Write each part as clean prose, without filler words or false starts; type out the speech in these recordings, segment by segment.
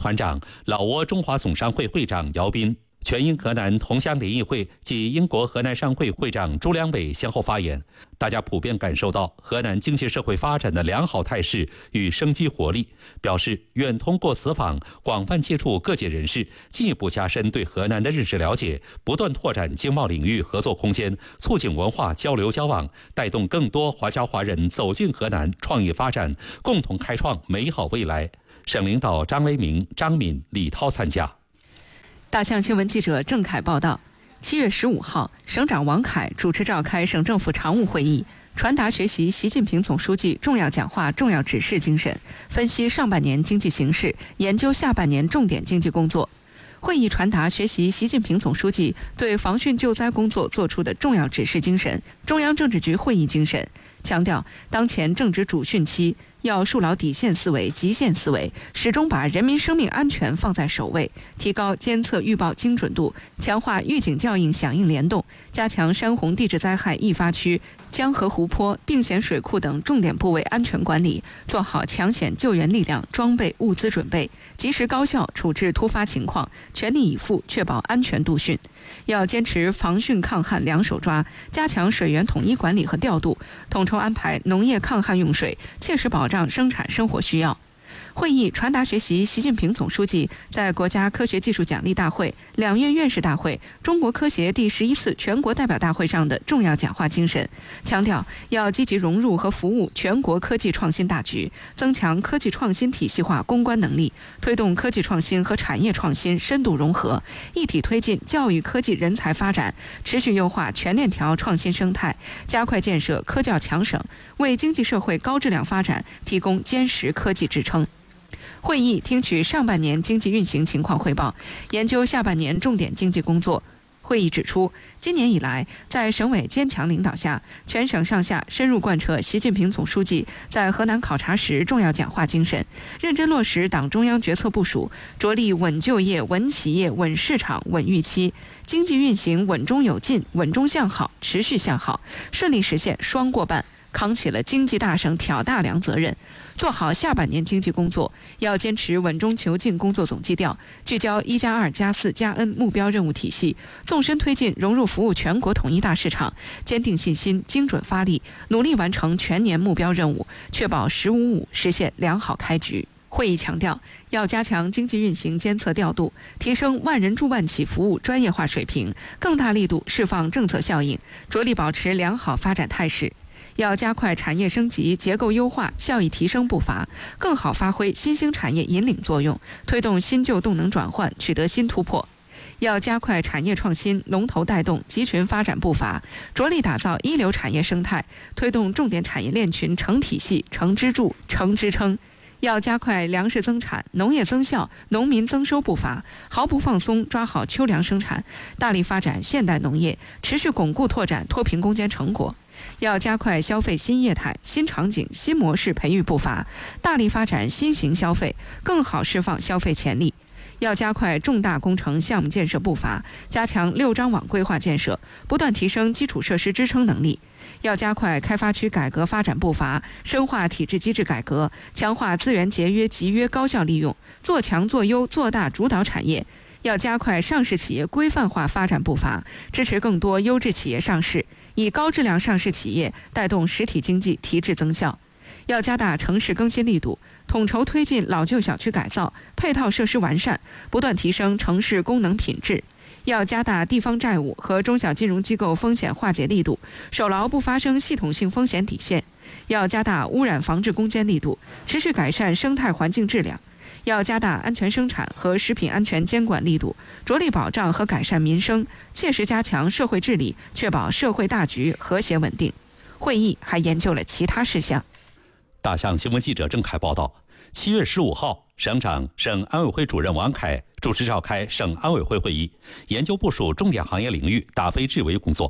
团长、老挝中华总商会会长姚斌、全英河南同乡联谊会及英国河南商会会长朱良伟先后发言，大家普遍感受到河南经济社会发展的良好态势与生机活力，表示愿通过此访广泛接触各界人士，进一步加深对河南的认识了解，不断拓展经贸领域合作空间，促进文化交流交往，带动更多华侨华人走进河南创业发展，共同开创美好未来。省领导张雷鸣、张敏、李涛参加。 大象新闻记者郑凯报道，7月15号，省长王凯主持召开省政府常务会议，传达学习习近平总书记重要讲话、重要指示精神，分析上半年经济形势，研究下半年重点经济工作。会议传达学习习近平总书记对防汛救灾工作作出的重要指示精神、中央政治局会议精神，强调当前正值主汛期，要树牢底线思维、极限思维，始终把人民生命安全放在首位，提高监测预报精准度，强化预警校应响应联动，加强山洪地质灾害易发区、江河湖泊、并险水库等重点部位安全管理，做好抢险救援力量、装备、物资准备，及时高效处置突发情况，全力以赴确保安全度汛。要坚持防汛抗旱两手抓，加强水源统一管理和调度，统筹安排农业抗旱用水，切实保障生产生活需要。会议传达学习习近平总书记在国家科学技术奖励大会、2院院士大会、中国科协第11次全国代表大会上的重要讲话精神，强调要积极融入和服务全国科技创新大局，增强科技创新体系化攻关能力，推动科技创新和产业创新深度融合，一体推进教育科技人才发展，持续优化全链条创新生态，加快建设科教强省，为经济社会高质量发展提供坚实科技支撑。会议听取上半年经济运行情况汇报，研究下半年重点经济工作。会议指出，今年以来，在省委坚强领导下，全省上下深入贯彻习近平总书记在河南考察时重要讲话精神，认真落实党中央决策部署，着力稳就业、稳企业、稳市场、稳预期，经济运行稳中有进、稳中向好、持续向好，顺利实现双过半，扛起了经济大省挑大梁责任。做好下半年经济工作，要坚持稳中求进工作总基调，聚焦1+2+4+N 目标任务体系，纵深推进融入服务全国统一大市场，坚定信心，精准发力，努力完成全年目标任务，确保“10+5+5”实现良好开局。会议强调，要加强经济运行监测调度，提升万人助万企服务专业化水平，更大力度释放政策效应，着力保持良好发展态势。要加快产业升级、结构优化、效益提升步伐，更好发挥新兴产业引领作用，推动新旧动能转换，取得新突破。要加快产业创新、龙头带动、集群发展步伐，着力打造一流产业生态，推动重点产业链群成体系、成支柱、成支撑。要加快粮食增产、农业增效、农民增收步伐，毫不放松抓好秋粮生产，大力发展现代农业，持续巩固拓展脱贫攻坚成果。要加快消费新业态、新场景、新模式培育步伐，大力发展新型消费，更好释放消费潜力。要加快重大工程项目建设步伐，加强6张网规划建设，不断提升基础设施支撑能力。要加快开发区改革发展步伐，深化体制机制改革，强化资源节约集约高效利用，做强做优做大主导产业。要加快上市企业规范化发展步伐，支持更多优质企业上市，以高质量上市企业带动实体经济提质增效。要加大城市更新力度，统筹推进老旧小区改造，配套设施完善，不断提升城市功能品质。要加大地方债务和中小金融机构风险化解力度，守牢不发生系统性风险底线。要加大污染防治攻坚力度，持续改善生态环境质量。要加大安全生产和食品安全监管力度，着力保障和改善民生，切实加强社会治理，确保社会大局和谐稳定。会议还研究了其他事项。 大象新闻记者郑凯报道，7月15号，省长、省安委会主任王凯主持召开省安委会会议，研究部署重点行业领域打非治为工作。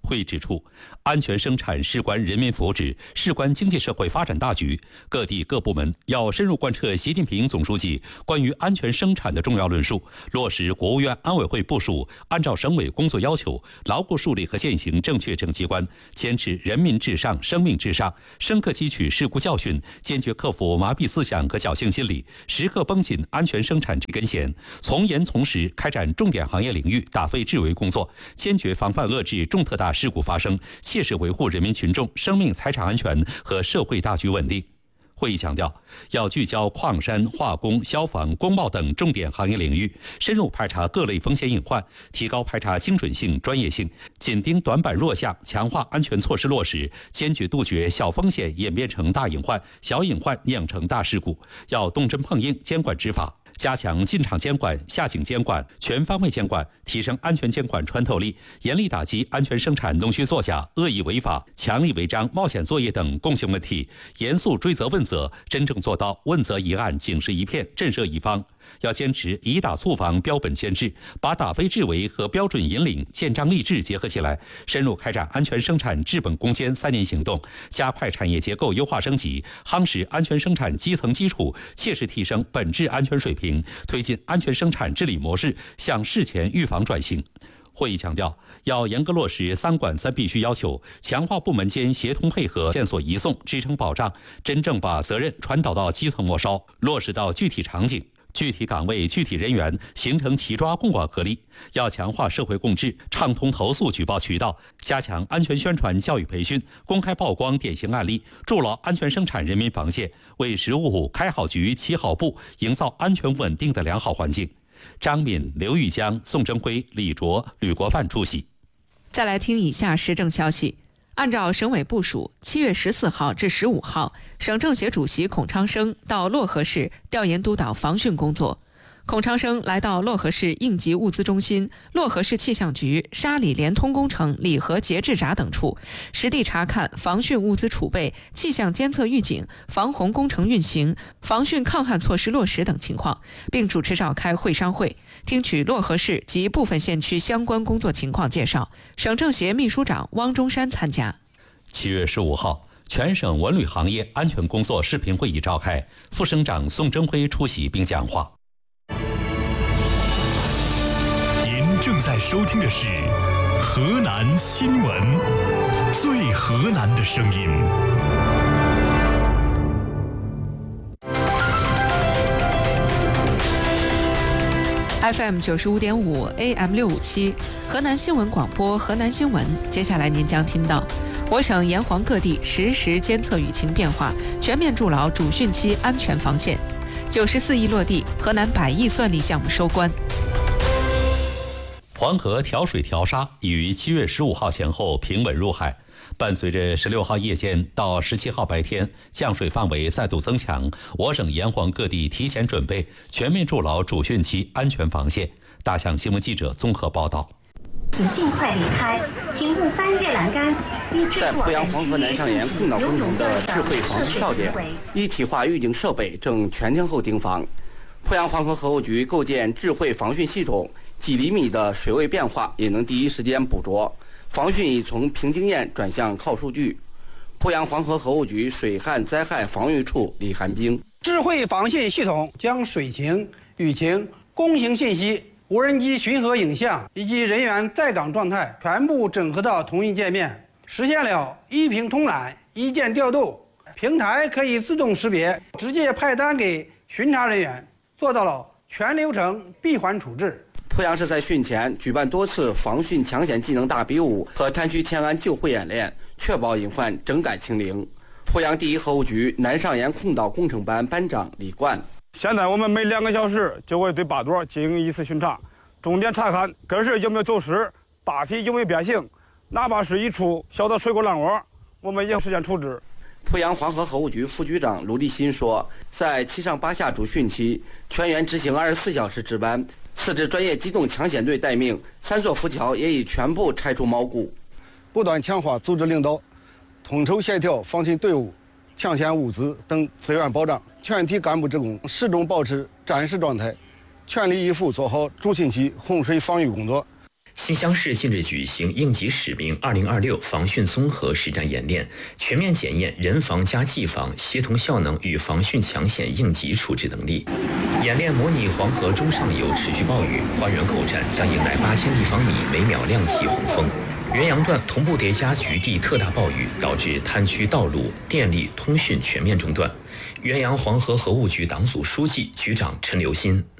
会议指出，安全生产事关人民福祉，事关经济社会发展大局，各地各部门要深入贯彻习近平总书记关于安全生产的重要论述，落实国务院安委会部署，按照省委工作要求，牢固树立和践行正确政机观，坚持人民至上、生命至上，深刻汲取事故教训，坚决克服麻痹思想和侥幸心理，时刻绷紧安全生产这根弦，从严从实开展重点行业领域打非治为工作，坚决防范遏制重特大事故发生，切实维护人民群众生命财产安全和社会大局稳定。会议强调，要聚焦矿山、化工、消防、工贸等重点行业领域，深入排查各类风险隐患，提高排查精准性、专业性，紧盯短板弱项，强化安全措施落实，坚决杜绝小风险演变成大隐患、小隐患酿成大事故。要动真碰硬监管执法，加强进场监管、下井监管、全方位监管，提升安全监管穿透力，严厉打击安全生产弄虚作假、恶意违法、强力违章、冒险作业等共性问题，严肃追责问责，真正做到问责一案、警示一片、震慑一方。要坚持以打促防标本兼治，把打非治为和标准引领、建章立制结合起来，深入开展安全生产治本攻坚3年行动，加快产业结构优化升级，夯实安全生产基层基础，切实提升本质安全水平，推进安全生产治理模式向事前预防转型。会议强调，要严格落实3管3必须要求，强化部门间协同配合、线索移送、支撑保障，真正把责任传导到基层末梢，落实到具体场景、具体岗位、具体人员，形成齐抓共管合力。要强化社会共治，畅通投诉举报渠道，加强安全宣传教育培训，公开曝光典型案例，筑牢安全生产人民防线，为实务开好局、起好步，营造安全稳定的良好环境。张敏、刘玉江、宋征辉、李卓、吕国范出席。 再来听以下时政消息。按照省委部署，7月14号至15号，省政协主席孔昌生到漯河市调研督导防汛工作。孔昌生来到漯河市应急物资中心、漯河市气象局、沙里联通工程里河节制闸等处，实地查看防汛物资储备、气象监测预警、防洪工程运行、防汛抗旱措施落实等情况，并主持召开会商会，听取漯河市及部分县区相关工作情况介绍。省政协秘书长汪中山参加。 7月15号，全省文旅行业安全工作视频会议召开，副省长宋征辉出席并讲话。 您正在收听的是河南新闻，最河南的声音。 FM 95.5 AM 657，河南新闻广播，河南新闻。接下来您将听到，我省沿黄各地实时监测雨情变化，全面筑牢主汛期安全防线。94亿落地，河南100亿算力项目收官。 黄河调水调沙已于7月15号前后平稳入海，伴随着16号夜间到17号白天降水范围再度增强，我省沿黄各地提前准备，全面筑牢主汛期安全防线。大象新闻记者综合报道。 请尽快离开，请勿翻越栏杆。 在濮阳黄河南上沿控岛工程的智慧防汛哨点，一体化预警设备正全天候盯防。濮阳黄河河务局构建智慧防汛系统，几厘米的水位变化也能第一时间捕捉。防汛已从凭经验转向靠数据。濮阳黄河河务局水旱灾害防御处李寒冰： 智慧防汛系统将水情、雨情、工程信息、无人机巡河影像以及人员在岗状态全部整合到同一界面，实现了一屏通览、一键调度。平台可以自动识别，直接派单给巡查人员，做到了全流程闭环处置。 濮阳市在汛前举办多次防汛抢险技能大比武和滩区迁安救护演练，确保隐患整改清零。濮阳第一河务局南上沿控岛工程班班长李冠： 现在我们每2个小时就会对坝垛进行1次巡查，重点查看根室有没有走失，坝体有没有变形，哪怕是一处小的水沟烂窝，我们也实现处置。 濮阳黄河河务局副局长卢立新说，在7上8下主汛期，全员执行24小时值班，4支专业机动抢险队待命，3座浮桥也已全部拆除锚固， 不断强化组织领导，统筹协调防汛队伍、抢险物资等资源保障，全体干部职工始终保持战时状态，全力以赴做好主汛期洪水防御工作。 新乡市近日举行应急使命2026防汛综合实战演练，全面检验人防加技防协同效能与防汛抢险应急处置能力。演练模拟黄河中上游持续暴雨，花园口站将迎来8000立方米每秒量体洪峰。元阳段同步叠加局地特大暴雨，导致滩区道路、电力、通讯全面中断。元阳黄河河务局党组书记、局长陈留新。